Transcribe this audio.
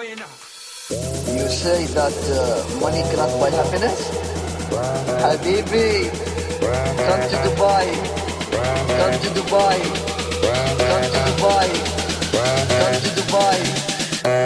You say that money cannot buy happiness? Habibi, come to Dubai, come to Dubai, come to Dubai, come to Dubai.